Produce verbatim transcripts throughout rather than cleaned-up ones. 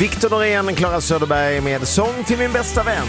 Victor Norén, Clara Söderberg med Sång till min bästa vän.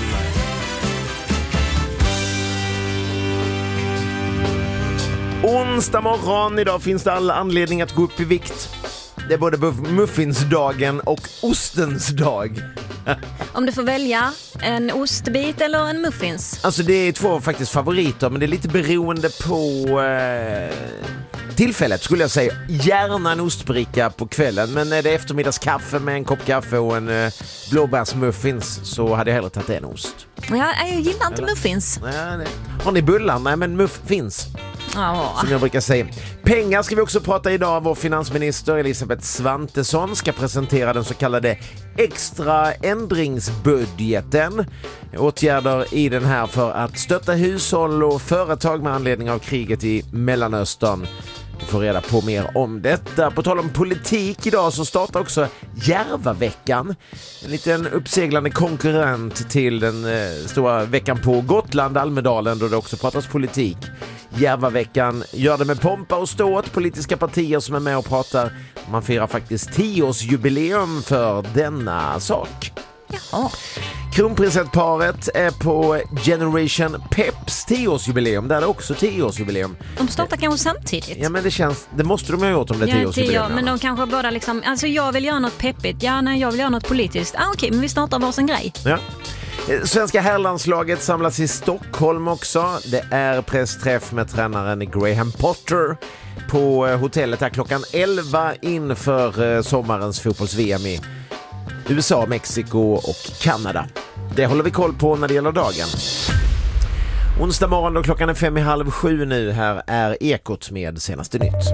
Onsdag morgon, idag finns det all anledning att gå upp i vikt. Det är både muffinsdagen och ostens dag. Om du får välja en ostbit eller en muffins? Alltså det är två faktiskt favoriter, men det är lite beroende på eh, tillfället skulle jag säga. Gärna en ostbricka på kvällen, men är det eftermiddagskaffe med en kopp kaffe och en eh, blåbärsmuffins så hade jag hellre tagit en ost. Ja, jag gillar inte muffins. Nej, nej. Har ni bullar? Nej, men muffins. Ja. Som jag brukar säga. Pengar ska vi också prata idag. Vår finansminister Elisabeth Svantesson ska presentera den så kallade extra ändringsbudgeten. Åtgärder i den här för att stötta hushåll och företag med anledning av kriget i Mellanöstern. Vi får reda på mer om detta. På tal om politik idag så startar också Järvaveckan. En liten uppseglande konkurrent till den eh, stora veckan på Gotland, Almedalen, då det också pratas politik. Järvaveckan gör det med pompa och ståt. Politiska partier som är med och pratar. Man firar faktiskt tioårsjubileum för denna sak. Ja. Kronprinsessparet är på Generation Peps tioårsjubileum. Där är det också tioårsjubileum. De startar kanske samtidigt. Ja, men det känns, det måste de ha gjort om det är ja, tioårsjubileum. tio, men de kanske båda liksom, alltså jag vill göra något peppigt. Ja, nej, jag vill göra något politiskt. Ah, okej, men vi startar varsin grej. Ja. Svenska herrlandslaget samlas i Stockholm också. Det är pressträff med tränaren Graham Potter på hotellet här klockan elva inför sommarens fotbolls-V M i U S A, Mexiko och Kanada. Det håller vi koll på när det gäller dagen. Onsdag morgon då klockan är fem i halv sju nu. Här är Ekot med senaste nytt.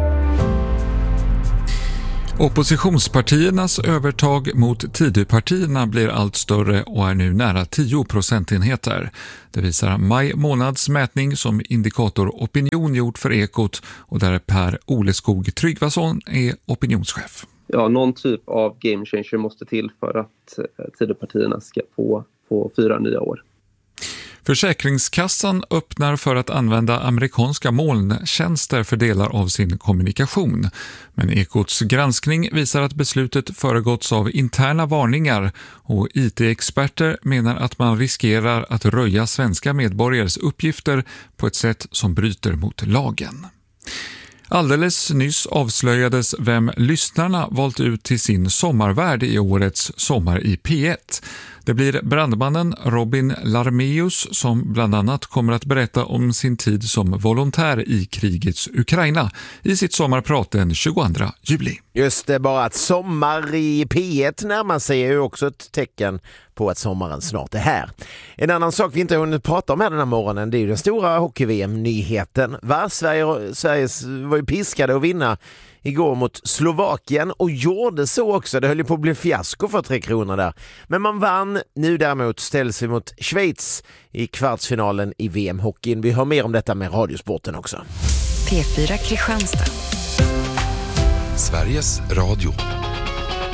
Oppositionspartiernas övertag mot Tidöpartierna blir allt större och är nu nära tio procentenheter. Det visar maj månads mätning som Indikator Opinion gjort för Ekot och där Per Oleskog Tryggvason är opinionschef. Ja, någon typ av game changer måste till för att Tidöpartierna ska få, få fyra nya år. Försäkringskassan öppnar för att använda amerikanska molntjänster för delar av sin kommunikation. Men Ekots granskning visar att beslutet föregåtts av interna varningar och I T-experter menar att man riskerar att röja svenska medborgares uppgifter på ett sätt som bryter mot lagen. Alldeles nyss avslöjades vem lyssnarna valt ut till sin sommarvärd i årets Sommar i P ett. Det blir brandmannen Robin Larmeus som bland annat kommer att berätta om sin tid som volontär i krigets Ukraina i sitt sommarprat den tjugoandra juli. Just det, bara att sommar i P ett närmar sig är ju också ett tecken på att sommaren snart är här. En annan sak vi inte har hunnit prata om här den här morgonen, det är ju den stora hockey-V M-nyheten. Va? Sverige, Sverige var ju piskade att vinna igår mot Slovakien och gjorde så också. Det höll ju på att bli fiasko för Tre Kronor där. Men man vann. Nu däremot ställs vi mot Schweiz i kvartsfinalen i V M-hockeyn. Vi hör mer om detta med Radiosporten också. P fyra Kristianstad. Sveriges Radio.